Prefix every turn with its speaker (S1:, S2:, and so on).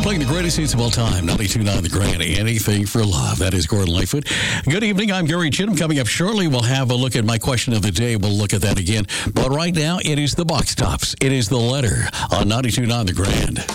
S1: Playing the greatest hits of all time, 92.9 The Grand, Anything for Love. That is Gordon Lightfoot. Good evening, I'm Gary Chinham. Coming up shortly, we'll have a look at my question of the day. We'll look at that again. But right now, it is the Box Tops. It is the letter on 92.9 The Grand.